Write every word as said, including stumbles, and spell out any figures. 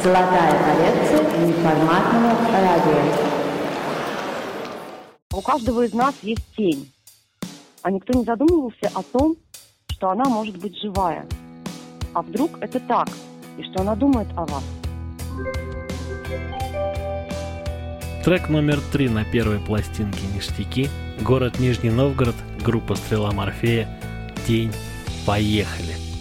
Золотая коллекция неформатного радио. У каждого из нас есть тень. А никто не задумывался о том, что она может быть живая. А вдруг это так, и что она думает о вас? Трек номер три на первой пластинке «Ништяки». Город Нижний Новгород, группа «Стрела Морфея». День. Поехали!